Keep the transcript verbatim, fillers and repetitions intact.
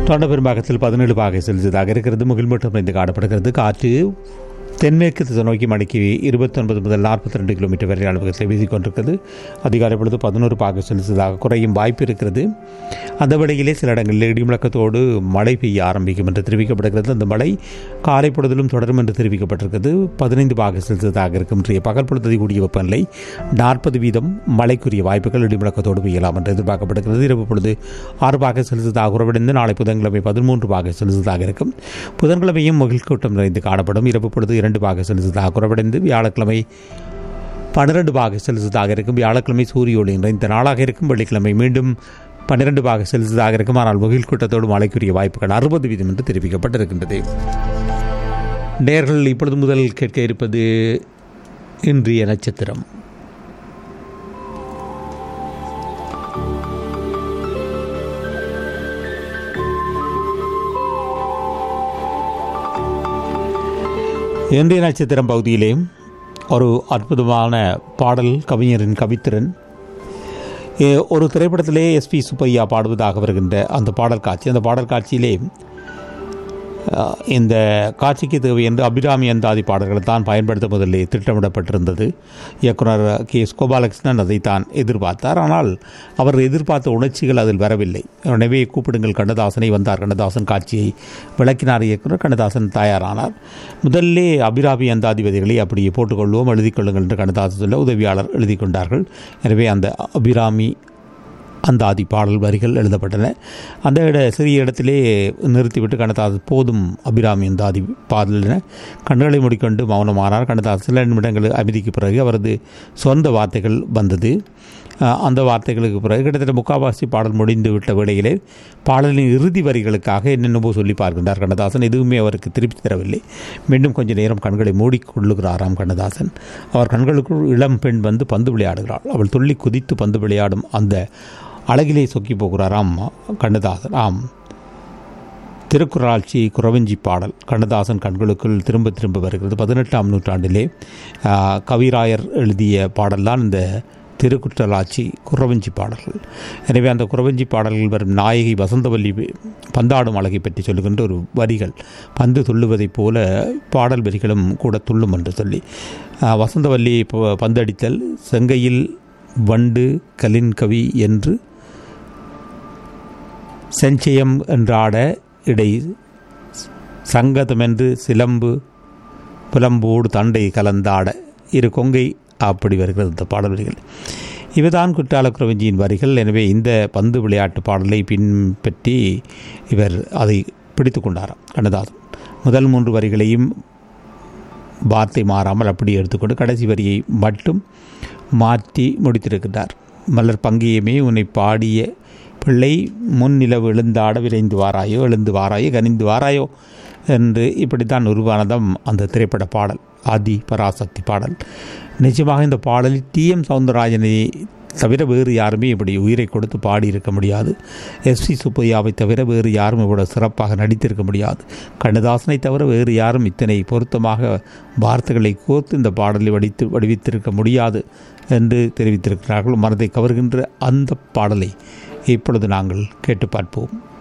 தொண்ட பெரும்பாகத்தில் பதினேழு பாகை செலுத்ததாக இருக்கிறது. முகில் மட்டும் இருந்து காணப்படுகிறது. காற்று தென்மேற்கு திசை நோக்கி மணிக்கு இருபத்தி ஒன்பது முதல் நாற்பத்தி ரெண்டு கிலோமீட்டர் வரை அளவுக்கு வீசிக்கொண்டிருக்கிறது. அதிகாலை பொழுது பதினோரு பாகை செலுத்ததாக குறையும் வாய்ப்பு இருக்கிறது. அந்த வேளையிலே சில இடங்களில் இடிமுழக்கத்தோடு மழை பெய்ய ஆரம்பிக்கும் என்று தெரிவிக்கப்படுகிறது. அந்த மழை காலை பொழுதிலும் தொடரும் என்று தெரிவிக்கப்பட்டிருக்கிறது. பதினைந்து பாகை செலுத்ததாக இருக்கும். இன்றைய பகல் பொழுது கூடிய வெப்பநிலை நாற்பது வீதம். மழைக்குரிய வாய்ப்புகள் இடிமுழக்கத்தோடு பெய்யலாம் என்று எதிர்பார்க்கப்படுகிறது. இரவு பொழுது ஆறு பாகை செலுத்ததாக குறைவடைந்து நாளை புதன்கிழமை பதிமூன்று பாகை செலுத்ததாக இருக்கும். புதன்கிழமையும் முகில் கூட்டம் நிறைந்து காணப்படும். இரவு பொழுது இரண்டு பாகை செலுத்ததாக குறைவடைந்து வியாழக்கிழமை பன்னிரண்டு பாகை செலுத்ததாக இருக்கும். வியாழக்கிழமை சூரிய ஒளி நிறைந்த நாளாக இருக்கும். வெள்ளிக்கிழமை மீண்டும் பன்னிரண்டு பாகை செலுத்ததாக இருக்கும். ஆனால் முகில் கூட்டத்தோடு மழைக்குரிய வாய்ப்புகள் அறுபது வீதம் என்று தெரிவிக்கப்பட்டிருக்கின்றது. நேயர்கள் இப்பொழுது முதல் கேட்க இருப்பது இன்றைய நட்சத்திரம். இன்றைய நட்சத்திரம் பகுதியிலே ஒரு அற்புதமான பாடல், கவிஞரின் கவித்திறன். ஒரு திரைப்படத்திலே எஸ்பி சுப்பையா பாடுவதாக வருகின்ற அந்த பாடல் காட்சி. அந்த பாடல் காட்சியிலே இந்த காட்சிக்கு தேவை என்று அபிராமி அந்தாதி பாடல்களை தான் பயன்படுத்த முதலில் திட்டமிடப்பட்டிருந்தது. இயக்குனர் கே எஸ் கோபாலகிருஷ்ணன் அதை தான் எதிர்பார்த்தார். ஆனால் அவர் எதிர்பார்த்த உணர்ச்சிகள் அதில் வரவில்லை. எனவே கூப்பிடுங்கள் கண்ணதாசனை வந்தார். கண்ணதாசன் காட்சியை விளக்கினார் இயக்குனர். கண்ணதாசன் தயாரானார். முதல்லே அபிராமி அந்தாதிபதிகளை அப்படியே போட்டுக்கொள்வோம், எழுதி கொள்ளுங்கள் என்று கண்ணதாசன் சொல்ல உதவியாளர் எழுதி கொண்டார்கள். எனவே அந்த அபிராமி அந்த ஆதி பாடல் வரிகள் எழுதப்பட்டன. அந்த இட சிறிய இடத்திலே நிறுத்திவிட்டு கண்ணதாசன் போதும் அபிராமி அந்த ஆதி பாடலின கண்களை மூடிக்கொண்டு மௌனமானார். கண்ணதாசன் சில நிமிடங்கள் அமைதிக்கு பிறகு அவரது சொந்த வார்த்தைகள் வந்தது. அந்த வார்த்தைகளுக்கு பிறகு கிட்டத்தட்ட முக்காவாசி பாடல் முடிந்து விட்ட வேளையிலே பாடலின் இறுதி வரிகளுக்காக என்னென்னவோ சொல்லி பார்க்கின்றார் கண்ணதாசன். எதுவுமே அவருக்கு திருப்தி தரவில்லை. மீண்டும் கொஞ்ச நேரம் கண்களை மூடிக்கொள்ளுகிறாராம் கண்ணதாசன். அவர் கண்களுக்குள் இளம் பெண் வந்து பந்து விளையாடுகிறாள். அவள் துள்ளி குதித்து பந்து விளையாடும் அந்த அழகிலே சொக்கி போகிறாராம் கண்ணதாசன். ஆம், திருக்குறளாட்சி குறவஞ்சி பாடல் கண்ணதாசன் கண்களுக்குள் திரும்ப திரும்ப வருகிறது. பதினெட்டாம் நூற்றாண்டிலே கவிராயர் எழுதிய பாடல்தான் இந்த திருக்குற்றலாட்சி குறவஞ்சி பாடல்கள். எனவே அந்த குறவஞ்சி பாடல்கள் வரும் நாயகி வசந்தவல்லி பந்தாடும் அழகை பற்றி சொல்லுகின்ற ஒரு வரிகள், பந்து துள்ளுவதைப் போல பாடல் வரிகளும் கூட துள்ளும் என்று சொல்லி வசந்தவல்லி பந்தடித்தல் செங்கையில் வண்டு கலின் கவி என்று செஞ்சயம் என்றாட இடை சங்கதமென்று சிலம்பு புலம்போடு தண்டை கலந்தாட இரு கொங்கை அப்படி வருகிறது இந்த பாடல் வரிகள். இவைதான் குற்றால குறவஞ்சியின் வரிகள். எனவே இந்த பந்து விளையாட்டு பாடலை பின்பற்றி இவர் அதை பிடித்து கொண்டாராம் கண்ணதாசன். முதல் மூன்று வரிகளையும் வார்த்தை மாறாமல் அப்படி எடுத்துக்கொண்டு கடைசி வரியை மட்டும் மாற்றி முடித்திருக்கிறார். மலர் பங்கியமே உன்னை பாடிய பிள்ளை முன்னிலவு எழுந்தாட விரைந்து வாராயோ எழுந்து வாராயோ கனிந்து வாராயோ என்று இப்படித்தான் உருவானதும் அந்த திரைப்பட பாடல், ஆதி பராசக்தி பாடல். நிச்சயமாக இந்த பாடலில் டி எம் சௌந்தரராஜனை தவிர வேறு யாருமே இப்படி உயிரை கொடுத்து பாடியிருக்க முடியாது. எஸ்பி சுப்பையாவை தவிர வேறு யாரும் இவ்வளவு சிறப்பாக நடித்திருக்க முடியாது. கண்ணதாசனை தவிர வேறு யாரும் இத்தனை பொருத்தமாக வார்த்தைகளை கோர்த்து இந்த பாடலை வடித்து வடிவித்திருக்க முடியாது என்று தெரிவித்திருக்கிறார்கள். மனதை கவர்கின்ற அந்த பாடலை இப்பொழுது நாங்கள் கேட்டு பார்ப்போம்.